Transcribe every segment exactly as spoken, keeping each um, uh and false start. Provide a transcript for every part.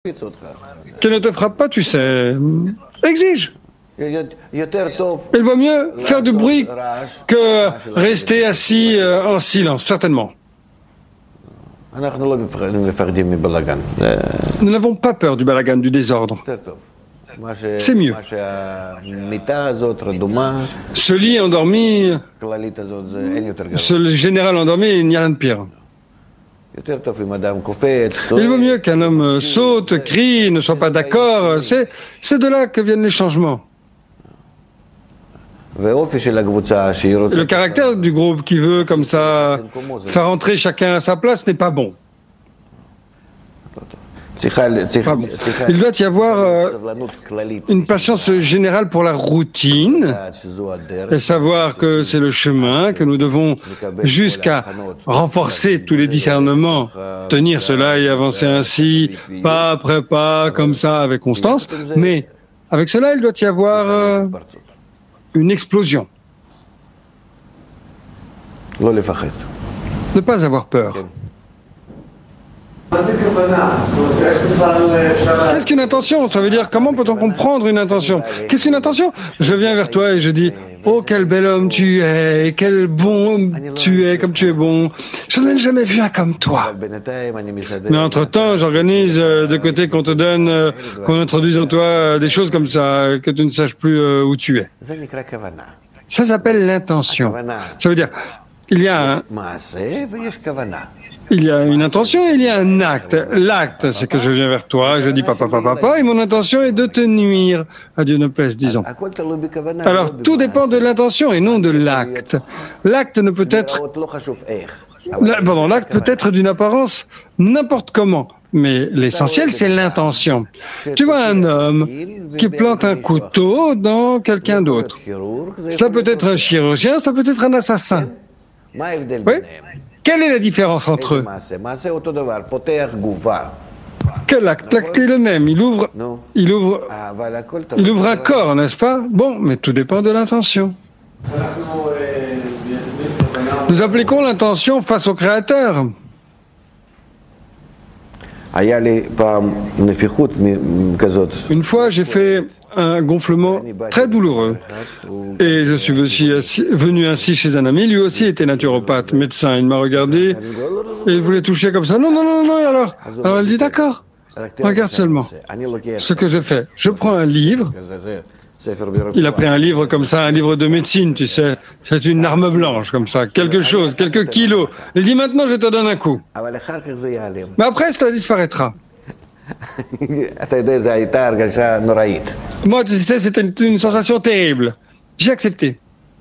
Qu'elle ne te frappe pas, tu sais. Exige. Il vaut mieux faire du bruit que rester assis euh, en silence, certainement. Nous n'avons pas peur du balagan, du désordre. C'est mieux. Ce lit endormi, ce général endormi, il n'y a rien de pire. Il vaut mieux qu'un homme saute, crie, ne soit pas d'accord. C'est, c'est de là que viennent les changements. Le caractère du groupe qui veut, comme ça, faire entrer chacun à sa place n'est pas bon. Pas bon. Il doit y avoir euh, une patience générale pour la routine et savoir que c'est le chemin, que nous devons jusqu'à renforcer tous les discernements, tenir cela et avancer ainsi, pas après pas, comme ça, avec constance, mais avec cela, il doit y avoir euh, une explosion. Ne pas avoir peur. Qu'est-ce qu'une intention? Ça veut dire, comment peut-on comprendre une intention? Qu'est-ce qu'une intention? Je viens vers toi et je dis, oh, quel bel homme tu es, et quel bon tu es, comme tu es bon. Je n'en ai jamais vu un comme toi. Mais entre-temps, j'organise euh, de côté qu'on te donne, euh, qu'on introduise en toi euh, des choses comme ça, que tu ne saches plus euh, où tu es. Ça s'appelle l'intention. Ça veut dire, il y a un... Il y a une intention et il y a un acte. L'acte, c'est que je viens vers toi, je dis papa, papa, papa, et mon intention est de te nuire. À Dieu ne plaise, disons. Alors, tout dépend de l'intention et non de l'acte. L'acte ne peut être... Pardon, l'acte peut être d'une apparence n'importe comment. Mais l'essentiel, c'est l'intention. Tu vois un homme qui plante un couteau dans quelqu'un d'autre. Ça peut être un chirurgien, ça peut être un assassin. Oui? Quelle est la différence entre eux? Quel acte? L'acte est le même. Il ouvre, il ouvre, il ouvre un corps, n'est-ce pas? Bon, mais tout dépend de l'intention. Nous appliquons l'intention face au Créateur. Une fois, j'ai fait un gonflement très douloureux et je suis aussi assis, venu ainsi chez un ami. Lui aussi était naturopathe, médecin. Il m'a regardé et il voulait toucher comme ça. Non, non, non, non. Alors, alors il dit d'accord. Regarde seulement ce que je fais. Je prends un livre. Il a pris un livre comme ça, un livre de médecine, tu sais. C'est une arme blanche, comme ça. Quelque chose, quelques kilos. Il dit maintenant, je te donne un coup. Mais après, cela disparaîtra. Moi, tu sais, c'était une, une sensation terrible. J'ai accepté.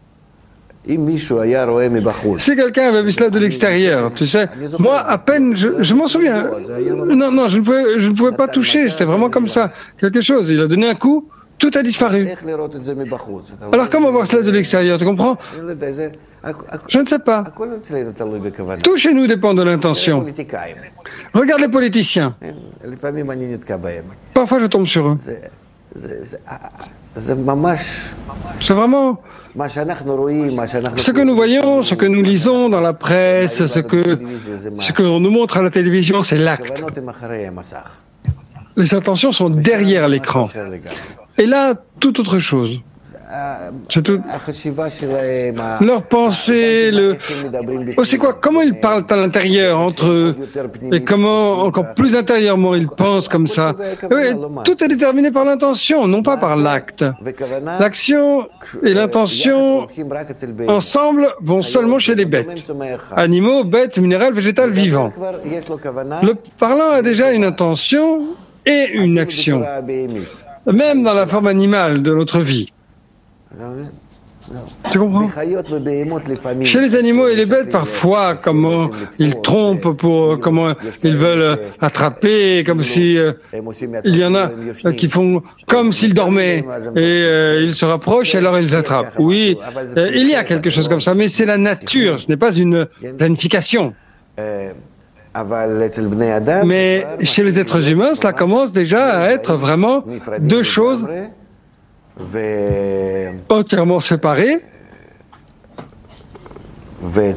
Si quelqu'un avait vu cela de l'extérieur, tu sais, moi, à peine, je, je m'en souviens. Non, non, je ne pouvais, je ne pouvais pas toucher. C'était vraiment comme ça. Quelque chose. Il a donné un coup. Tout a disparu. Alors comment voir cela de l'extérieur, tu comprends? Je ne sais pas. Tout chez nous dépend de l'intention. Regarde les politiciens. Parfois je tombe sur eux. C'est vraiment ce que nous voyons, ce que nous lisons dans la presse, ce que, ce que l'on nous montre à la télévision, c'est l'acte. Les intentions sont derrière l'écran. Et là, toute autre chose. C'est tout. Leur pensée, le... Oh, c'est quoi? Comment ils parlent à l'intérieur entre eux? Et comment, encore plus intérieurement, ils pensent comme ça? Oui, tout est déterminé par l'intention, non pas par l'acte. L'action et l'intention, ensemble, vont seulement chez les bêtes. Animaux, bêtes, minérales, végétales, vivants. Le parlant a déjà une intention et une action. Même dans la forme animale de notre vie. Tu comprends? Chez les animaux et les bêtes, parfois, comment ils trompent pour comment ils veulent attraper, comme si euh, il y en a qui font comme s'ils dormaient et euh, ils se rapprochent et alors ils attrapent. Oui, euh, il y a quelque chose comme ça, mais c'est la nature, ce n'est pas une planification. Mais chez les êtres humains, cela commence déjà à être vraiment deux choses entièrement séparées. Et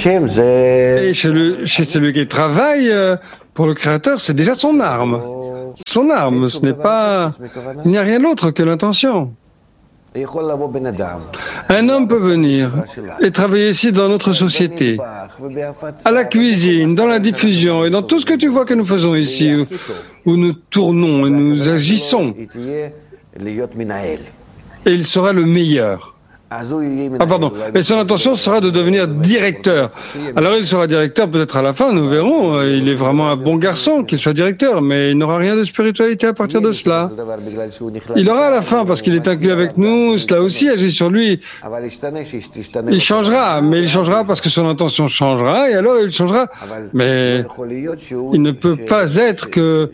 chez, le, chez celui qui travaille pour le Créateur, c'est déjà son arme. son arme. Ce n'est pas, il n'y a rien d'autre que l'intention. Un homme peut venir et travailler ici dans notre société, à la cuisine, dans la diffusion et dans tout ce que tu vois que nous faisons ici, où, où nous tournons et nous agissons. Et il sera le meilleur. Ah pardon, et son intention sera de devenir directeur. Alors il sera directeur peut-être à la fin, nous verrons. Il est vraiment un bon garçon qu'il soit directeur, mais il n'aura rien de spiritualité à partir de cela. Il aura à la fin, parce qu'il est inclus avec nous, cela aussi agit sur lui. Il changera, mais il changera parce que son intention changera, et alors il changera. Mais il ne peut pas être que...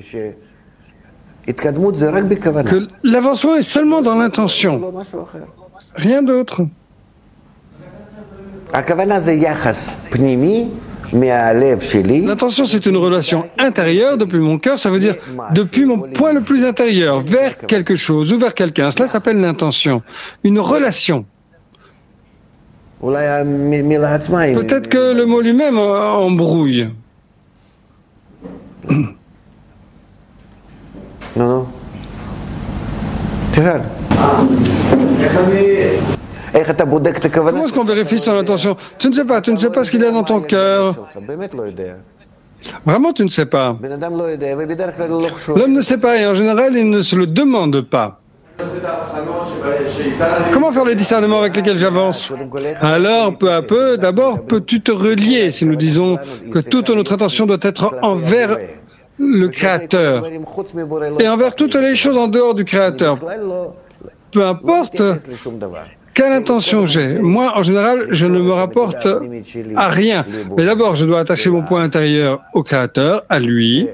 que l'avancement est seulement dans l'intention. Rien d'autre. L'intention, c'est une relation intérieure depuis mon cœur, ça veut dire depuis mon point le plus intérieur, vers quelque chose ou vers quelqu'un. Cela s'appelle l'intention. Une relation. Peut-être que le mot lui-même embrouille. Non, non. Tchad. Comment est-ce qu'on vérifie son intention? Tu ne sais pas, tu ne sais pas ce qu'il y a dans ton cœur. Vraiment, tu ne sais pas. L'homme ne sait pas et en général, il ne se le demande pas. Comment faire les discernements avec lesquels j'avance? Alors, peu à peu, d'abord, peux-tu te relier si nous disons que toute notre attention doit être envers le Créateur et envers toutes les choses en dehors du Créateur? Peu importe quelle intention j'ai. Moi, en général, je ne me rapporte à rien. Mais d'abord, je dois attacher mon point intérieur au Créateur, à lui,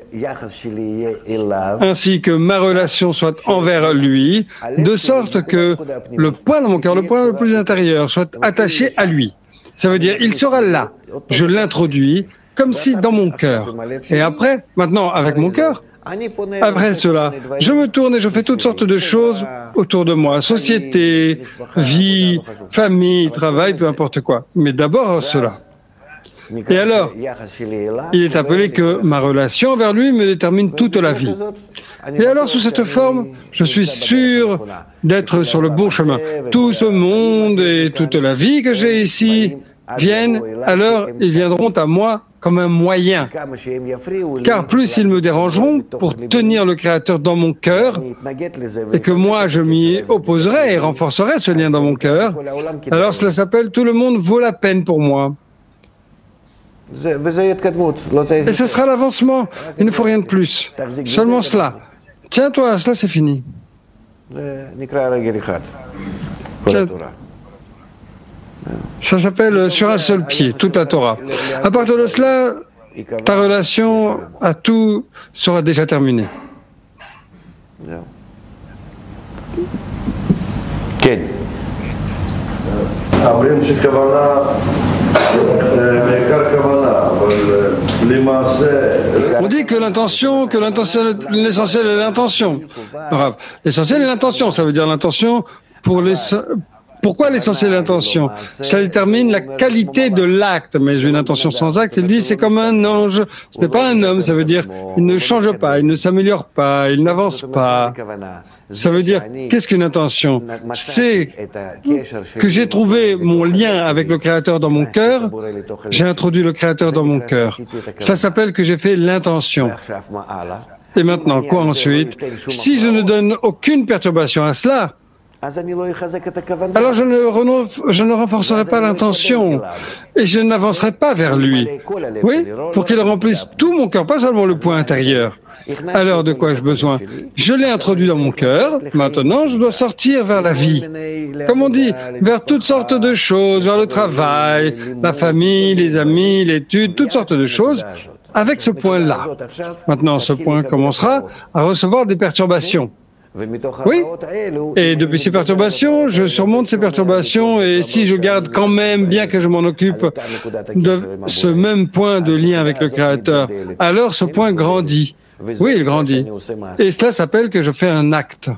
ainsi que ma relation soit envers lui, de sorte que le point dans mon cœur, le point le plus intérieur, soit attaché à lui. Ça veut dire, il sera là. Je l'introduis, comme si dans mon cœur. Et après, maintenant, avec mon cœur, après cela, je me tourne et je fais toutes sortes de choses autour de moi. Société, vie, famille, travail, peu importe quoi. Mais d'abord cela. Et alors, il est appelé que ma relation vers lui me détermine toute la vie. Et alors, sous cette forme, je suis sûr d'être sur le bon chemin. Tout ce monde et toute la vie que j'ai ici viennent, alors ils viendront à moi comme un moyen. Car plus ils me dérangeront pour tenir le Créateur dans mon cœur, et que moi je m'y opposerai et renforcerai ce lien dans mon cœur, alors cela s'appelle « Tout le monde vaut la peine pour moi ». Et ce sera l'avancement. Il ne faut rien de plus. Seulement cela. Tiens-toi, cela c'est fini. Tiens. Ça s'appelle sur un seul pied, toute la Torah. À partir de cela, ta relation à tout sera déjà terminée. Ken. On dit que l'intention, que l'intention, l'essentiel est l'intention. L'essentiel est l'intention, ça veut dire l'intention pour les... Pourquoi l'essentiel est l'intention? Ça détermine la qualité de l'acte. Mais une intention sans acte, il dit, c'est comme un ange. Ce n'est pas un homme, ça veut dire, il ne change pas, il ne s'améliore pas, il n'avance pas. Ça veut dire, qu'est-ce qu'une intention? C'est que j'ai trouvé mon lien avec le Créateur dans mon cœur, j'ai introduit le Créateur dans mon cœur. Ça s'appelle que j'ai fait l'intention. Et maintenant, quoi ensuite? Si je ne donne aucune perturbation à cela, alors je ne, renonce, je ne renforcerai pas l'intention et je n'avancerai pas vers lui. Oui, pour qu'il remplisse tout mon cœur, pas seulement le point intérieur. Alors de quoi ai-je besoin? Je l'ai introduit dans mon cœur, maintenant je dois sortir vers la vie. Comme on dit, vers toutes sortes de choses, vers le travail, la famille, les amis, l'étude, toutes sortes de choses, avec ce point-là. Maintenant, ce point commencera à recevoir des perturbations. Oui, et depuis ces perturbations, je surmonte ces perturbations et si je garde quand même, bien que je m'en occupe, de ce même point de lien avec le Créateur, alors ce point grandit. Oui, il grandit. Et cela s'appelle que je fais un acte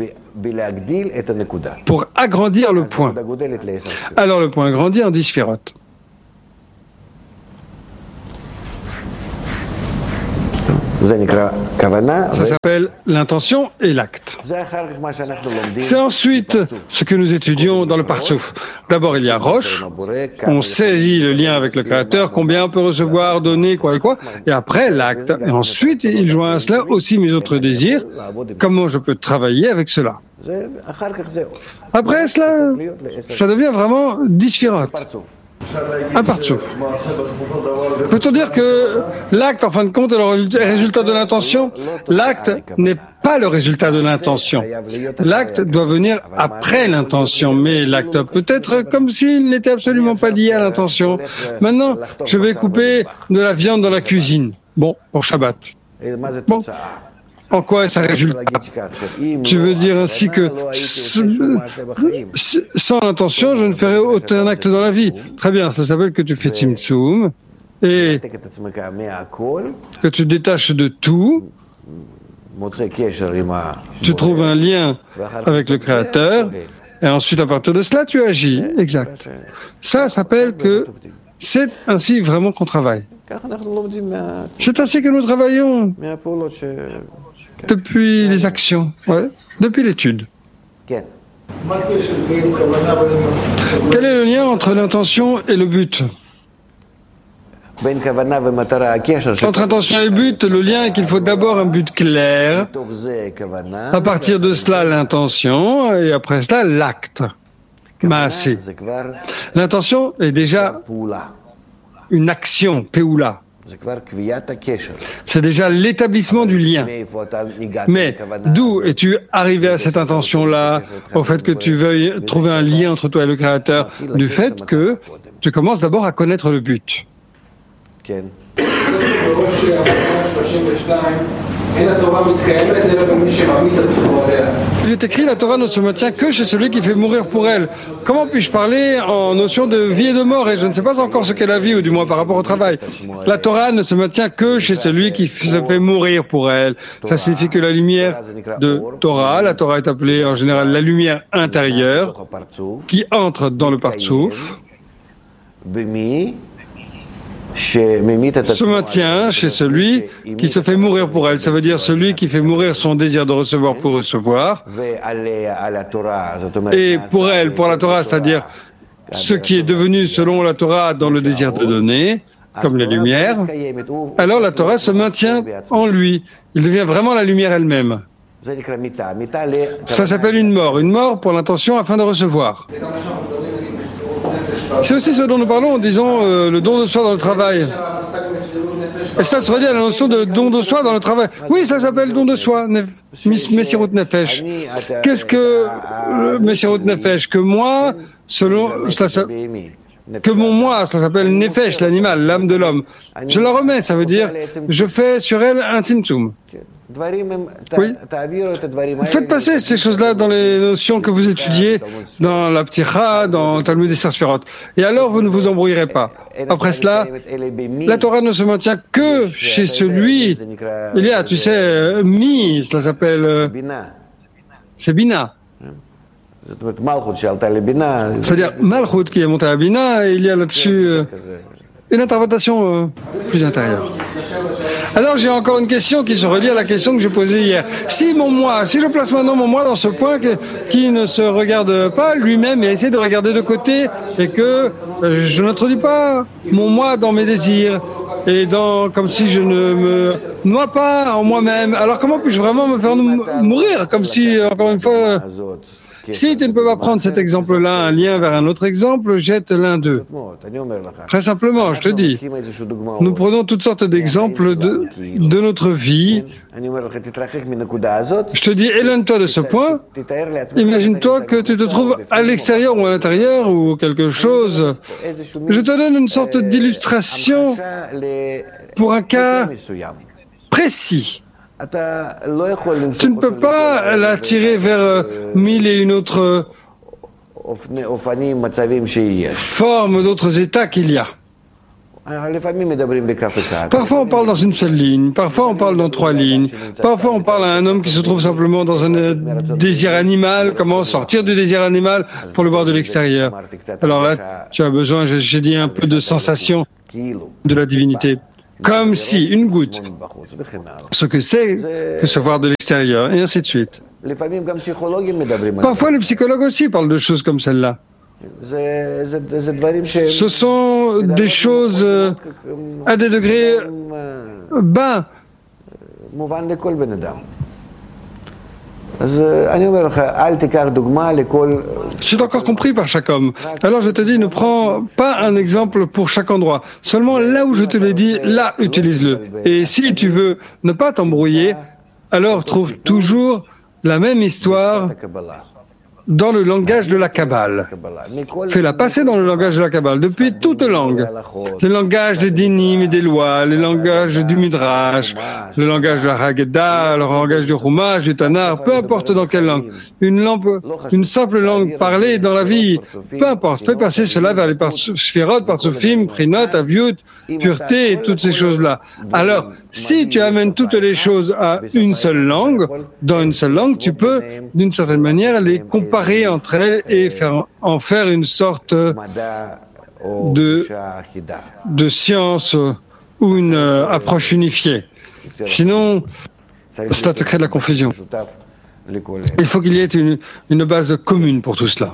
pour agrandir le point. Alors le point grandit en dix sphirotes. Ça s'appelle l'intention et l'acte. C'est ensuite ce que nous étudions dans le Partsouf. D'abord, il y a Rosh. On saisit le lien avec le Créateur, combien on peut recevoir, donner, quoi et quoi. Et après, l'acte. Et ensuite, il joint à cela aussi mes autres désirs. Comment je peux travailler avec cela. Après cela, ça devient vraiment disfirote. Un Partsouf. Peut-on dire que l'acte, en fin de compte, est le résultat de l'intention? L'acte n'est pas le résultat de l'intention. L'acte doit venir après l'intention, mais l'acte peut être comme s'il n'était absolument pas lié à l'intention. Maintenant, je vais couper de la viande dans la cuisine. Bon, pour Shabbat. Bon. En quoi est ça résultat? Tu veux dire ainsi que sans l'intention, je ne ferai aucun acte dans la vie. Très bien, ça s'appelle que tu fais tzimtzum et que tu détaches de tout. Tu trouves un lien avec le Créateur et ensuite à partir de cela, tu agis. Exact. Ça s'appelle que c'est ainsi vraiment qu'on travaille. C'est ainsi que nous travaillons depuis les actions, ouais, depuis l'étude. Quel est le lien entre l'intention et le but? Entre intention et but, le lien est qu'il faut d'abord un but clair, à partir de cela l'intention, et après cela l'acte. Maasé. L'intention est déjà une action, Péoula. C'est déjà l'établissement du lien. Mais d'où es-tu arrivé à cette intention-là, au fait que tu veuilles trouver un lien entre toi et le Créateur? Du fait que tu commences d'abord à connaître le but. Il est écrit, la Torah ne se maintient que chez celui qui fait mourir pour elle. Comment puis-je parler en notion de vie et de mort? Et je ne sais pas encore ce qu'est la vie, ou du moins par rapport au travail. La Torah ne se maintient que chez celui qui se fait mourir pour elle. Ça signifie que la lumière de Torah, la Torah est appelée en général la lumière intérieure, qui entre dans le Partsouf, se maintient chez celui qui se fait mourir pour elle. Ça veut dire celui qui fait mourir son désir de recevoir pour recevoir. Et pour elle, pour la Torah, c'est-à-dire ce qui est devenu selon la Torah dans le désir de donner, comme les lumières, alors la Torah se maintient en lui. Il devient vraiment la lumière elle-même. Ça s'appelle une mort. Une mort pour l'intention afin de recevoir. C'est aussi ce dont nous parlons, disons, euh, le don de soi dans le travail. Et ça se relie à la notion de don de soi dans le travail. Oui, ça s'appelle don de soi, Messirut Nefesh. Qu'est-ce que le Messirut Nefesh? Que moi, selon, cela, que mon moi, cela s'appelle Nefesh, l'animal, l'âme de l'homme. Je la remets, ça veut dire, je fais sur elle un tzimtzum. Oui. Faites passer ces choses-là dans les notions que vous étudiez dans la Pticha, dans Talmud et Sefirot. Et alors vous ne vous embrouillerez pas. Après cela, la Torah ne se maintient que chez celui. Il y a, tu sais, mi, cela s'appelle. C'est Bina. C'est-à-dire Malchut qui est monté à Bina, et il y a là-dessus euh, une interprétation euh, plus intérieure. Alors j'ai encore une question qui se relie à la question que j'ai posée hier. Si mon moi, si je place maintenant mon moi dans ce point que, qui ne se regarde pas lui-même et essaie de regarder de côté et que euh, je n'introduis pas mon moi dans mes désirs et dans comme si je ne me noie pas en moi-même, alors comment puis-je vraiment me faire mourir comme si, encore une fois, si tu ne peux pas prendre cet exemple-là, un lien vers un autre exemple, jette l'un d'eux. Très simplement, je te dis, nous prenons toutes sortes d'exemples de, de notre vie. Je te dis, éloigne-toi de ce point. Imagine-toi que tu te trouves à l'extérieur ou à l'intérieur ou quelque chose. Je te donne une sorte d'illustration pour un cas précis. Tu ne peux pas l'attirer vers euh, mille et une autres formes, d'autres états qu'il y a. Parfois on parle dans une seule ligne, parfois on parle dans trois lignes, parfois on parle à un homme qui se trouve simplement dans un euh, désir animal, comment sortir du désir animal pour le voir de l'extérieur. Alors là, tu as besoin, j'ai dit, un peu de sensation de la divinité. comme si une goutte, ce que c'est que se voir de l'extérieur, et ainsi de suite. Parfois, les psychologues aussi parlent de choses comme celle-là. Ce sont des choses euh, à des degrés bas. C'est encore compris par chaque homme. Alors je te dis, ne prends pas un exemple pour chaque endroit. Seulement là où je te l'ai dit, là, utilise-le. Et si tu veux ne pas t'embrouiller, alors trouve toujours la même histoire dans le langage de la Kabbale. Fais-la passer dans le langage de la Kabbale, depuis toute langue. Le langage des dinim et des lois, le langage du Midrash, le langage de la Haggadah, le langage du Chumash, du Tanar, peu importe dans quelle langue. Une, lampe, une simple langue parlée dans la vie, peu importe. Fais passer cela vers les Sphirot, Partsufim, Prinot, Aviut, pureté et toutes ces choses-là. Alors, si tu amènes toutes les choses à une seule langue, dans une seule langue, tu peux, d'une certaine manière, les comparer entre elles et faire, en faire une sorte de, de science ou une euh, approche unifiée. Sinon, cela te crée de la confusion. Il faut qu'il y ait une, une base commune pour tout cela.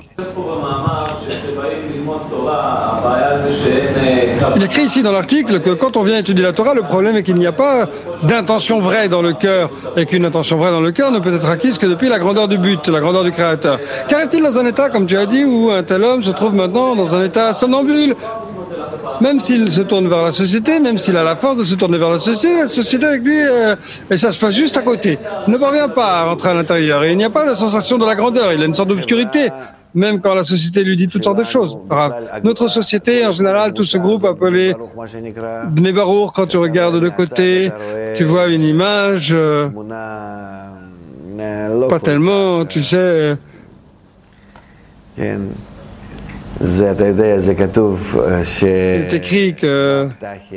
Il écrit ici dans l'article que quand on vient étudier la Torah, le problème est qu'il n'y a pas d'intention vraie dans le cœur et qu'une intention vraie dans le cœur ne peut être acquise que depuis la grandeur du but, la grandeur du Créateur. Qu'arrive-t-il dans un état, comme tu as dit, où un tel homme se trouve maintenant dans un état somnambule? Même s'il se tourne vers la société, même s'il a la force de se tourner vers la société, la société avec lui, euh, et ça se passe juste à côté, ne parvient pas à rentrer à l'intérieur. Et il n'y a pas la sensation de la grandeur, il a une sorte d'obscurité. Même quand la société lui dit toutes sortes de choses. Notre société, en général, tout ce groupe appelé Bnei Baruch, quand tu regardes de côté, tu vois une image, euh, pas tellement, tu sais. Il est écrit que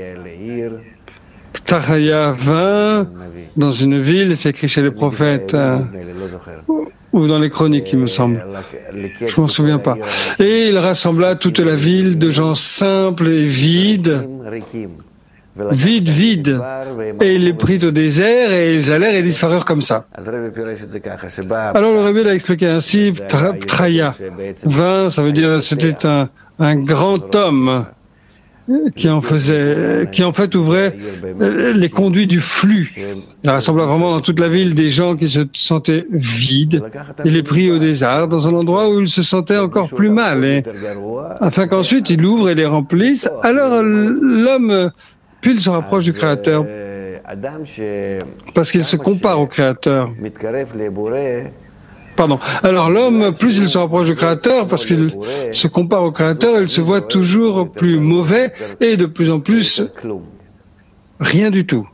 Ptahaya vint dans une ville, c'est écrit chez les prophètes, euh, ou dans les chroniques, il me semble. Je m'en souviens pas. Et il rassembla toute la ville de gens simples et vides, vides, vides. Et il les prit au désert et ils allèrent et disparurent comme ça. Alors le Rebbe l'a expliqué ainsi, Ptahaya vint, ça veut dire c'était un, un grand homme qui en faisait, qui en fait ouvrait les conduits du flux. Il rassembla vraiment dans toute la ville des gens qui se sentaient vides. Il les prit au désert, dans un endroit où ils se sentaient encore plus mal, et afin qu'ensuite il ouvre et les remplisse. Alors l'homme, puis il se rapproche du Créateur, parce qu'il se compare au Créateur. Pardon. Alors l'homme, plus il se rapproche du Créateur, parce qu'il se compare au Créateur, il se voit toujours plus mauvais et de plus en plus rien du tout.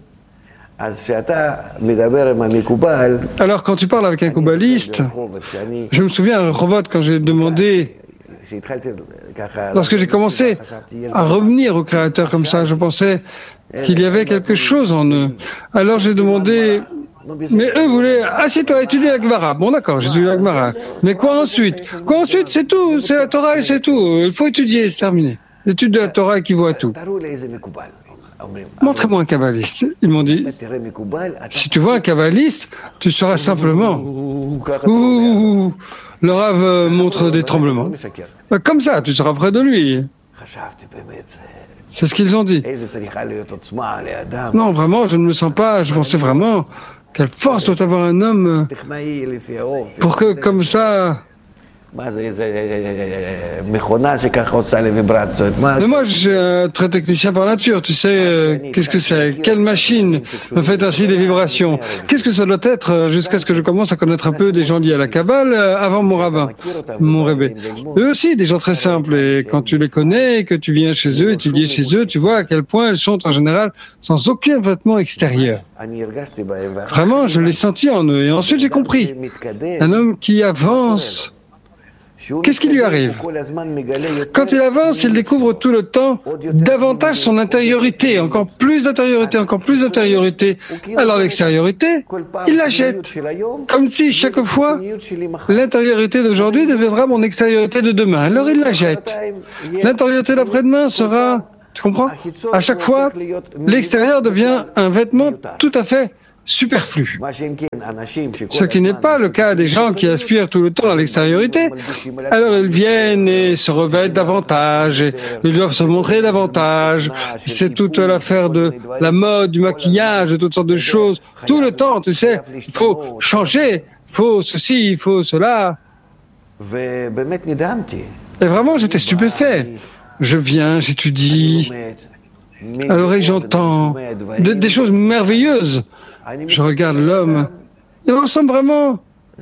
Alors quand tu parles avec un kabbaliste, je me souviens à Rehovot, quand j'ai demandé, lorsque j'ai commencé à revenir au Créateur comme ça, je pensais qu'il y avait quelque chose en eux. Alors j'ai demandé, mais eux voulaient, assieds-toi, étudier la Gemara. Bon d'accord, j'ai étudié la Gemara. Mais quoi ensuite? Quoi ensuite? C'est tout, c'est la Torah et c'est tout. Il faut étudier, c'est terminé. L'étude de la Torah équivaut à tout. Montrez-moi un kabbaliste. Ils m'ont dit, si tu vois un kabbaliste, tu seras simplement... Ouh, le Rav montre des tremblements. Comme ça, tu seras près de lui. C'est ce qu'ils ont dit. Non, vraiment, je ne me sens pas, je pensais vraiment... Quelle force doit avoir un homme pour que, comme ça... Mais moi, je suis un très technicien par nature. Tu sais, euh, qu'est-ce que c'est? Quelle machine me fait ainsi des vibrations? Qu'est-ce que ça doit être jusqu'à ce que je commence à connaître un peu des gens liés à la Kabbale euh, avant mon rabbin, mon Rebbe. Eux aussi, des gens très simples. Et quand tu les connais, et que tu viens chez eux, étudier chez eux, tu vois à quel point ils sont en général sans aucun vêtement extérieur. Vraiment, je l'ai senti en eux. Et ensuite, j'ai compris. Un homme qui avance... Qu'est-ce qui lui arrive? Quand il avance, il découvre tout le temps davantage son intériorité, encore plus d'intériorité, encore plus d'intériorité. Alors l'extériorité, il la jette. Comme si chaque fois, l'intériorité d'aujourd'hui deviendra mon extériorité de demain. Alors il la jette. L'intériorité d'après-demain sera Tu comprends? À chaque fois, l'extérieur devient un vêtement tout à fait superflu. Ce qui n'est pas le cas des gens qui aspirent tout le temps à l'extériorité. Alors ils viennent et se revêtent davantage, et ils doivent se montrer davantage. C'est toute l'affaire de la mode, du maquillage, de toutes sortes de choses. Tout le temps, tu sais, il faut changer, il faut ceci, il faut cela. Et vraiment, j'étais stupéfait. Je viens, j'étudie, à l'oreille j'entends de, des choses merveilleuses. Je regarde l'homme, il ressemble vraiment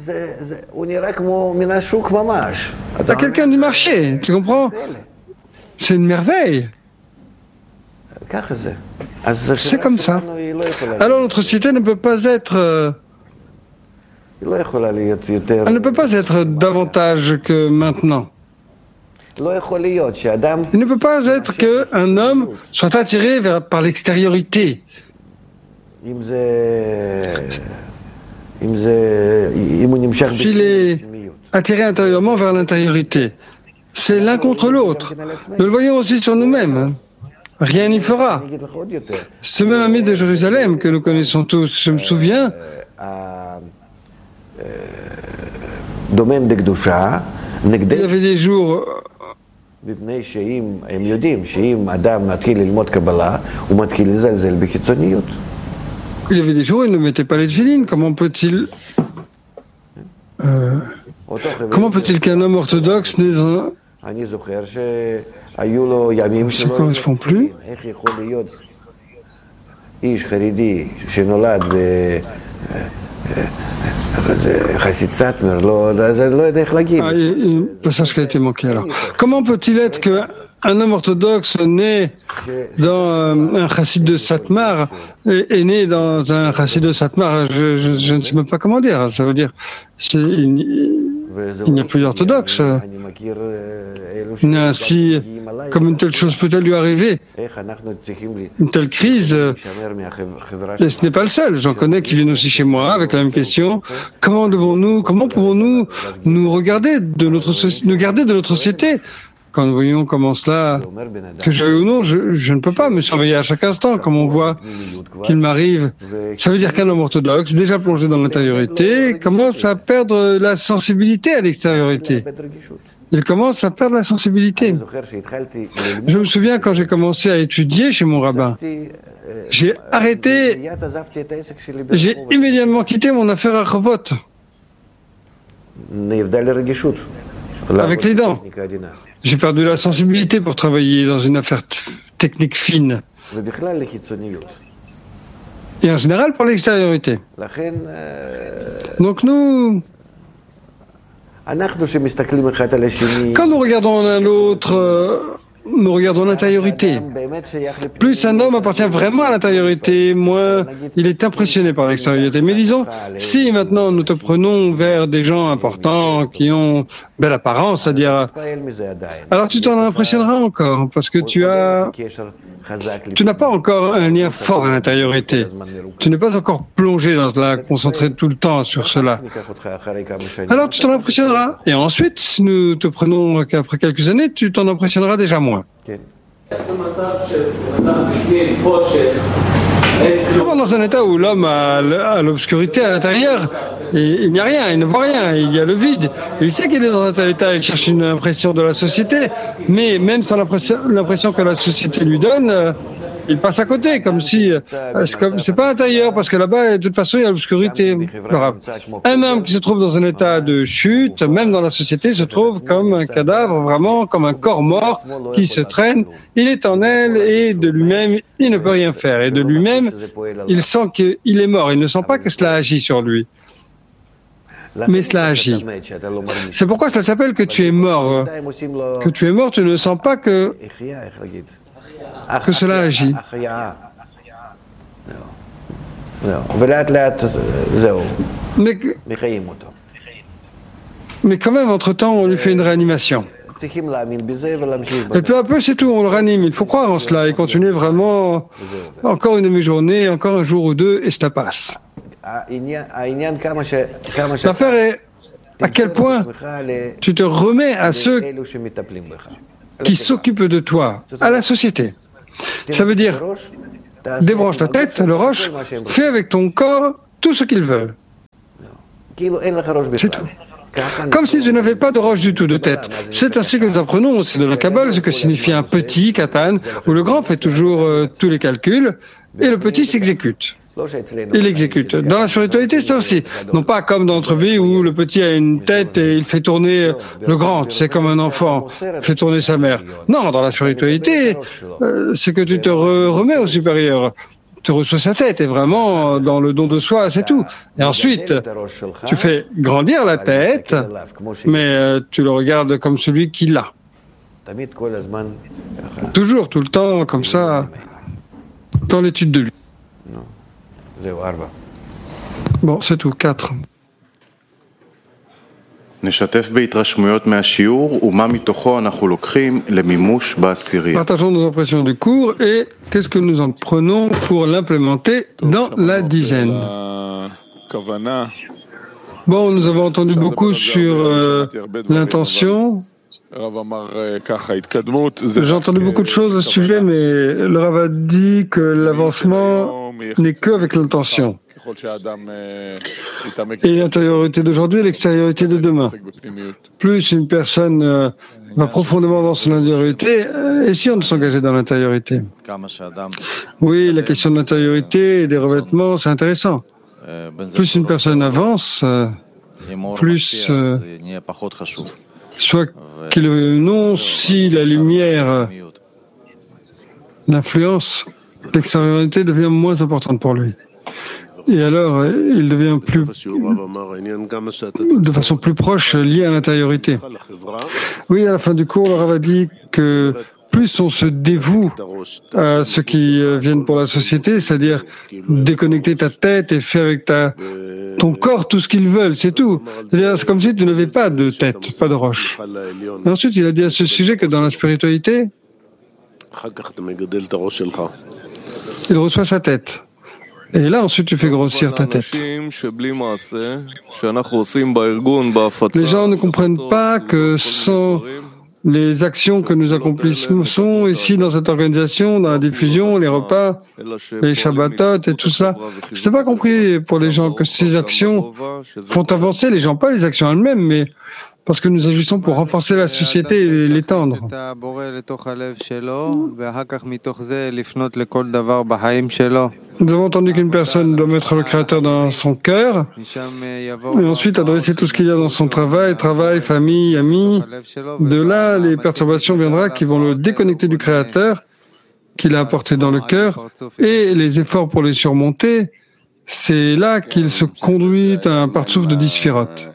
à quelqu'un du marché, tu comprends? C'est une merveille. C'est comme ça. Alors notre société ne peut pas être... Euh, elle ne peut pas être davantage que maintenant. Il ne peut pas être qu'un homme soit attiré vers, par l'extériorité. S'il est attiré intérieurement vers l'intériorité, c'est l'un contre l'autre. Nous le voyons aussi sur nous-mêmes. Rien n'y fera. Ce même ami de Jérusalem que nous connaissons tous, je me souviens, il y avait des jours... Il y avait des jours où il ne mettait pas les tefilines. Comment peut-il... Euh, comment peut-il qu'un homme orthodoxe né dans... Ça ne correspond plus. Ah, un passage qui a été manqué alors. Comment peut-il être qu'un homme orthodoxe né dans un chassid de Satmar est né dans un chassid de Satmar? je, je, je ne sais même pas comment dire. Ça veut dire il, il n'y a plus d'orthodoxe. Ainsi, comme une telle chose peut-elle lui arriver, une telle crise, et ce n'est pas le seul. J'en connais qui viennent aussi chez moi avec la même question. Comment devons-nous, comment pouvons-nous nous regarder de notre, nous garder de notre société? Quand nous voyons comment cela, que je veux ou non, je, je ne peux pas me surveiller à chaque instant, comme on voit qu'il m'arrive. Ça veut dire qu'un homme orthodoxe, déjà plongé dans l'intériorité, commence à perdre la sensibilité à l'extériorité. Il commence à perdre la sensibilité. Je me souviens quand j'ai commencé à étudier chez mon rabbin, j'ai arrêté, j'ai immédiatement quitté mon affaire à Chovot, avec les dents. J'ai perdu la sensibilité pour travailler dans une affaire technique fine. Et en général pour l'extériorité. Donc nous, quand nous regardons l'un l'autre, nous regardons l'intériorité. Plus un homme appartient vraiment à l'intériorité, moins il est impressionné par l'extériorité. Mais disons, si maintenant nous te prenons vers des gens importants qui ont belle apparence, c'est-à-dire, alors tu t'en impressionneras encore, parce que tu as, tu n'as pas encore un lien fort à l'intériorité. Tu n'es pas encore plongé dans cela, concentré tout le temps sur cela. Alors tu t'en impressionneras. Et ensuite, si nous te prenons qu'après quelques années, tu t'en impressionneras déjà moins. Comment dans un état où l'homme a l'obscurité à l'intérieur, il n'y a rien, il ne voit rien, il y a le vide. Il sait qu'il est dans un tel état, il cherche une impression de la société, mais même sans l'impression que la société lui donne, il passe à côté, comme si c'est pas intérieur, parce que là-bas, de toute façon, il y a l'obscurité. Un homme qui se trouve dans un état de chute, même dans la société, se trouve comme un cadavre, vraiment comme un corps mort qui se traîne. Il est en elle et de lui-même, il ne peut rien faire. Et de lui-même, il sent qu'il est mort. Il ne sent pas que cela agit sur lui. Mais cela agit. C'est pourquoi cela s'appelle que tu es mort. Que tu es mort, tu ne sens pas que que cela agit. Mais, mais quand même, entre-temps, on lui fait une réanimation. Et peu à peu, c'est tout, on le ranime. Il faut croire en cela et continuer vraiment encore une demi-journée, encore un jour ou deux, et cela passe. L'affaire est à quel point tu te remets à ceux qui s'occupent de toi, à la société. Ça veut dire, débranche ta tête, le roche, fais avec ton corps tout ce qu'ils veulent. C'est tout. Comme si je n'avais pas de roche du tout de tête. C'est ainsi que nous apprenons aussi de la Kabbale ce que signifie un petit, katan, où le grand fait toujours euh, tous les calculs, et le petit s'exécute. Il exécute. Dans la spiritualité, c'est aussi. Non pas comme dans notre vie où le petit a une tête et il fait tourner le grand. C'est comme un enfant fait tourner sa mère. Non, dans la spiritualité, euh, c'est que tu te re remets au supérieur. Tu reçois sa tête et vraiment dans le don de soi, c'est tout. Et ensuite, tu fais grandir la tête, mais euh, tu le regardes comme celui qui l'a. Toujours, tout le temps, comme ça, dans l'étude de lui. Bon, c'est tout, quatre. Partageons nos impressions du cours et qu'est-ce que nous en prenons pour l'implémenter dans la dizaine. Bon, nous avons entendu beaucoup sur euh, l'intention. J'ai entendu beaucoup de choses au sujet, mais le Rav a dit que l'avancement n'est qu'avec l'intention. Et l'intériorité d'aujourd'hui et l'extériorité de demain. Plus une personne euh, va profondément dans son intériorité, euh, et si on s'engageait dans l'intériorité? Oui, la question de l'intériorité et des revêtements, c'est intéressant. Plus une personne avance, euh, plus... Euh, soit qu'il le veuille ou non, si la lumière, l'influence, l'extériorité devient moins importante pour lui. Et alors, il devient plus, de façon plus proche, lié à l'intériorité. Oui, à la fin du cours, le Rav a dit que plus on se dévoue à ceux qui viennent pour la société, c'est-à-dire déconnecter ta tête et faire avec ta, ton corps tout ce qu'ils veulent, c'est tout. C'est-à-dire, c'est comme si tu n'avais pas de tête, pas de roche. Et ensuite, il a dit à ce sujet que dans la spiritualité, il reçoit sa tête. Et là, ensuite, tu fais grossir ta tête. Les gens ne comprennent pas que sans les actions que nous accomplissons ici dans cette organisation, dans la diffusion, les repas, les Shabbatot et tout ça, je n'ai pas compris pour les gens que ces actions font avancer les gens, pas les actions elles-mêmes, mais parce que nous agissons pour renforcer la société et l'étendre. Nous avons entendu qu'une personne doit mettre le Créateur dans son cœur et ensuite adresser tout ce qu'il y a dans son travail, travail, famille, amis. De là, les perturbations viendront qui vont le déconnecter du Créateur qu'il a apporté dans le cœur et les efforts pour les surmonter, c'est là qu'il se conduit à un partsouf de dix sphirotes.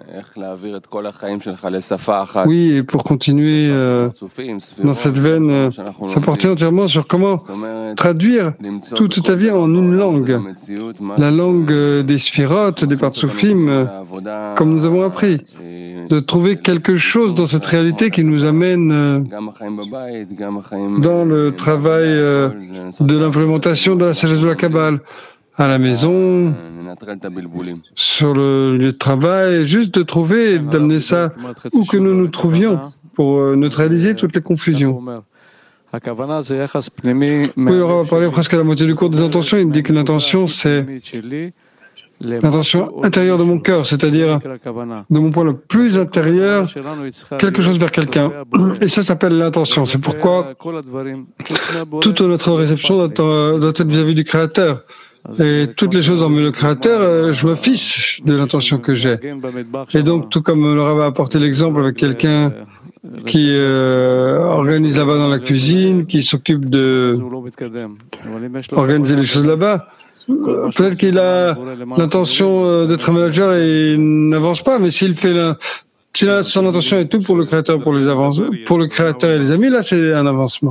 Oui, et pour continuer euh, dans cette veine, euh, ça portait entièrement sur comment traduire toute ta vie en une langue. La langue euh, des sphirotes, des partsoufim, euh, comme nous avons appris. De trouver quelque chose dans cette réalité qui nous amène euh, dans le travail euh, de l'implémentation de la sagesse de la Kabbale. À la maison, sur le lieu de travail, juste de trouver, d'amener ça où que nous nous trouvions pour neutraliser toutes les confusions. Oui, on va parler presque à la moitié du cours des intentions. Il me dit que l'intention, c'est l'intention intérieure de mon cœur, c'est-à-dire de mon point le plus intérieur, quelque chose vers quelqu'un. Et ça s'appelle l'intention. C'est pourquoi toute notre réception doit être vis-à-vis du Créateur. Et toutes les choses envers le Créateur, je me fiche de l'intention que j'ai. Et donc, tout comme le Rav a apporté l'exemple avec quelqu'un qui euh, organise là-bas dans la cuisine, qui s'occupe de organiser les choses là-bas, euh, peut-être qu'il a l'intention d'être un manager et il n'avance pas, mais s'il fait la, s'il a son intention et tout pour le Créateur, pour les avances, pour le Créateur et les amis, là, c'est un avancement.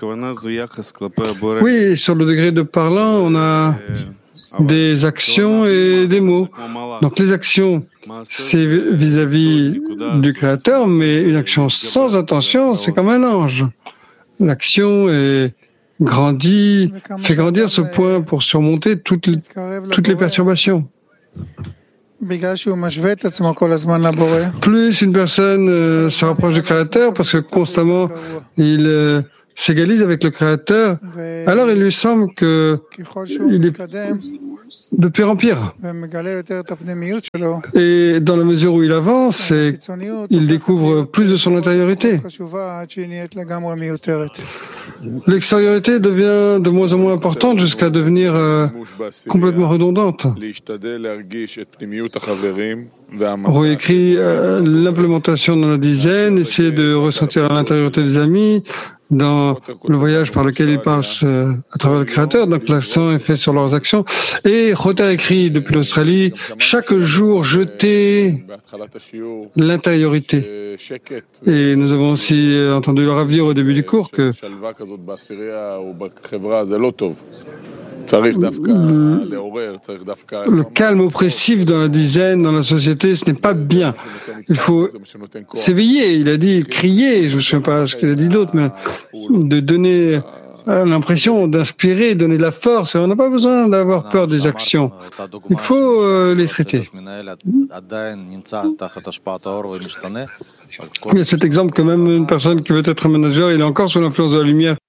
Oui, sur le degré de parlant, on a des actions et des mots. Donc les actions, c'est vis-à-vis du Créateur, mais une action sans intention, c'est comme un ange. L'action est grandie, fait grandir ce point pour surmonter toutes les, toutes les perturbations. Plus une personne euh, se rapproche du Créateur, parce que constamment il euh, s'égalise avec le Créateur, alors il lui semble que il est de pire en pire. Et dans la mesure où il avance, il découvre plus de son intériorité. L'extériorité devient de moins en moins importante jusqu'à devenir euh, complètement redondante. Roy écrit euh, l'implémentation dans la dizaine, essayer de ressentir l'intériorité des amis, dans le voyage par lequel ils passent euh, à travers le Créateur, donc l'accent est fait sur leurs actions. Et Roter écrit depuis l'Australie, chaque jour jeter l'intériorité. Et nous avons aussi entendu le Rav dire au début du cours que le, le calme oppressif dans la dizaine, dans la société, ce n'est pas bien. Il faut s'éveiller. Il a dit crier, je ne sais pas ce qu'il a dit d'autre, mais de donner l'impression d'inspirer, donner de la force. On n'a pas besoin d'avoir peur des actions. Il faut euh, les traiter. Il y a cet exemple que même une personne qui veut être un manager, il est encore sous l'influence de la lumière.